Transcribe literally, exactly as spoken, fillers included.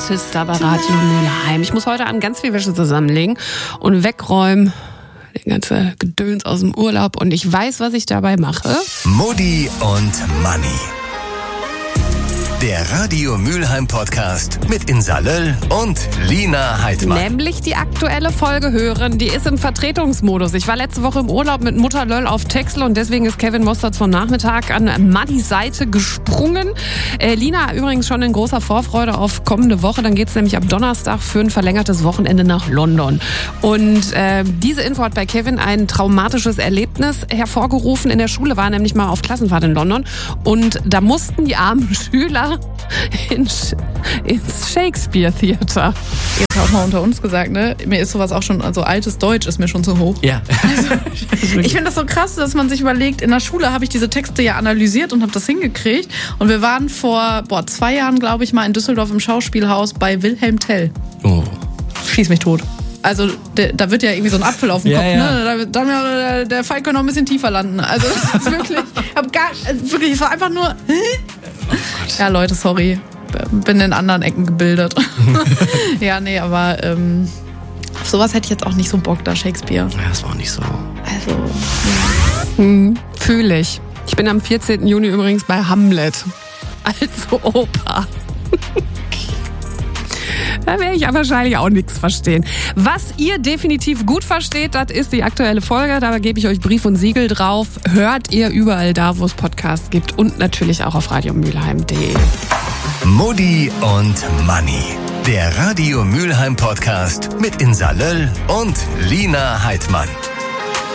Sister bei Radio Mülheim. Ich muss heute Abend ganz viel Wäsche zusammenlegen und wegräumen. Den ganzen Gedöns aus dem Urlaub. Und ich weiß, was ich dabei mache. Mutti und Manni. Der Radio Mülheim Podcast mit Insa Löll und Lina Heidmann. Nämlich die aktuelle Folge hören, die ist im Vertretungsmodus. Ich war letzte Woche im Urlaub mit Mutter Löll auf Texel und deswegen ist Kevin Mosterz vom Nachmittag an Mannis Seite gesprungen. Äh, Lina übrigens schon in großer Vorfreude auf kommende Woche. Dann geht's nämlich ab Donnerstag für ein verlängertes Wochenende nach London. Und äh, diese Info hat bei Kevin ein traumatisches Erlebnis hervorgerufen. In der Schule war er nämlich mal auf Klassenfahrt in London und da mussten die armen Schüler ins, ins Shakespeare Theater. Jetzt auch mal unter uns gesagt, ne? Mir ist sowas auch schon, also altes Deutsch ist mir schon zu hoch. Ja. Also, ich finde das so krass, dass man sich überlegt, in der Schule habe ich diese Texte ja analysiert und habe das hingekriegt. Und wir waren vor boah, zwei Jahren, glaube ich, mal in Düsseldorf im Schauspielhaus bei Wilhelm Tell. Oh. Schieß mich tot. Also der, da wird ja irgendwie so ein Apfel auf dem ja, Kopf, ja. ne? Da, da, der, der Fall könnte noch ein bisschen tiefer landen. Also das ist wirklich, ich hab gar, wirklich, es war einfach nur. Oh ja, Leute, sorry, bin in anderen Ecken gebildet. Ja, nee, aber ähm, auf sowas hätte ich jetzt auch nicht so Bock, da Shakespeare. Ja, das war auch nicht so. Also, ja. Hm, fühle ich. Ich bin am vierzehnten Juni übrigens bei Hamlet. Also Oper. Da werde ich ja wahrscheinlich auch nichts verstehen. Was ihr definitiv gut versteht, das ist die aktuelle Folge. Da gebe ich euch Brief und Siegel drauf. Hört ihr überall da, wo es Podcasts gibt und natürlich auch auf radio mülheim punkt de. Mutti und Manni. Der Radio Mülheim Podcast mit Insa Löll und Lina Heidmann.